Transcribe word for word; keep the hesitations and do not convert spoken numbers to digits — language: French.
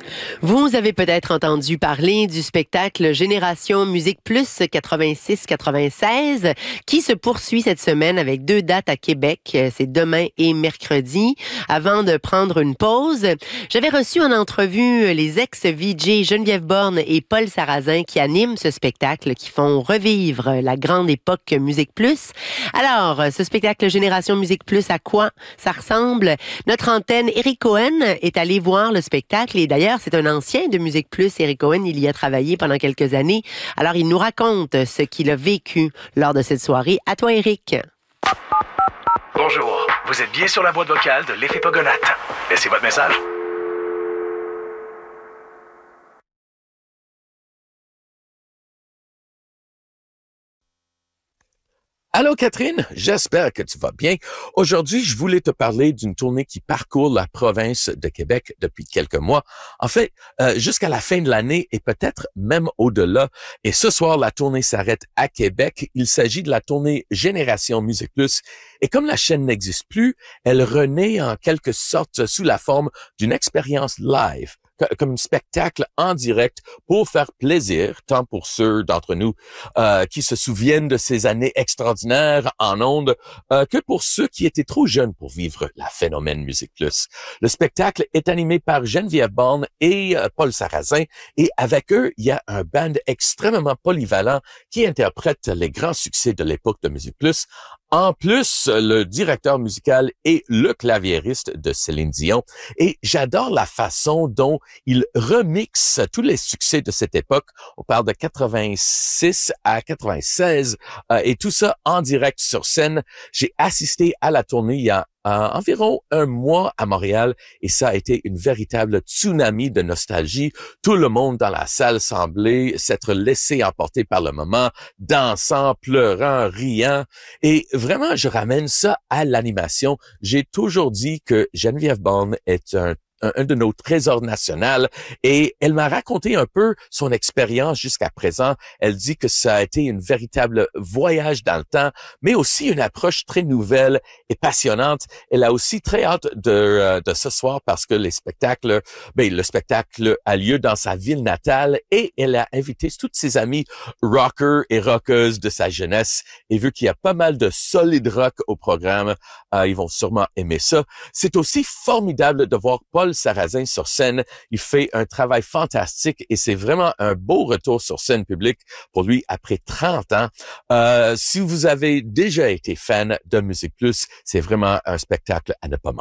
Vous avez peut-être entendu parler du spectacle Génération Musique Plus quatre-vingt-six quatre-vingt-seize qui se poursuit cette semaine avec deux dates à Québec. C'est demain et mercredi. Avant de prendre une pause, j'avais reçu en entrevue les ex-V J Geneviève Borne et Paul Sarrazin qui animent ce spectacle, qui font revivre la grande époque Musique Plus. Alors, ce spectacle Génération Musique Plus, à quoi ça ressemble? Notre antenne, Éric Cohen, est allé voir le spectacle et d'ailleurs, c'est un ancien de Musique Plus. Éric Cohen, il y a travaillé pendant quelques années. Alors, il nous raconte ce qu'il a vécu lors de cette soirée. À toi, Éric. Bonjour, vous êtes bien sur la boîte vocale de l'effet Pogonate. Laissez votre message. Allô Catherine, j'espère que tu vas bien. Aujourd'hui, je voulais te parler d'une tournée qui parcourt la province de Québec depuis quelques mois. En fait, euh, jusqu'à la fin de l'année et peut-être même au-delà. Et ce soir, la tournée s'arrête à Québec. Il s'agit de la tournée Génération Musique Plus. Et comme la chaîne n'existe plus, elle renaît en quelque sorte sous la forme d'une expérience live, comme un spectacle en direct pour faire plaisir, tant pour ceux d'entre nous euh, qui se souviennent de ces années extraordinaires en ondes, euh, que pour ceux qui étaient trop jeunes pour vivre la phénomène Musique Plus. Le spectacle est animé par Geneviève Borne et euh, Paul Sarrazin, et avec eux, il y a un band extrêmement polyvalent qui interprète les grands succès de l'époque de Musique Plus. En plus, le directeur musical est le claviériste de Céline Dion. Et j'adore la façon dont il remixe tous les succès de cette époque. On parle de quatre-vingt-six à quatre-vingt-seize euh, et tout ça en direct sur scène. J'ai assisté à la tournée il y a Euh, environ un mois à Montréal et ça a été une véritable tsunami de nostalgie. Tout le monde dans la salle semblait s'être laissé emporter par le moment, dansant, pleurant, riant. Et vraiment, je ramène ça à l'animation. J'ai toujours dit que Geneviève Borne est un un, un de nos trésors nationaux, et elle m'a raconté un peu son expérience jusqu'à présent. Elle dit que ça a été une véritable voyage dans le temps, mais aussi une approche très nouvelle et passionnante. Elle a aussi très hâte de, euh, de ce soir parce que les spectacles, ben, le spectacle a lieu dans sa ville natale et elle a invité toutes ses amies rockers et rockeuses de sa jeunesse. Et vu qu'il y a pas mal de solid rock au programme, euh, ils vont sûrement aimer ça. C'est aussi formidable de voir Paul Sarrazin sur scène. Il fait un travail fantastique et c'est vraiment un beau retour sur scène publique pour lui après trente ans. Euh, si vous avez déjà été fan de Musique Plus, c'est vraiment un spectacle à ne pas manquer.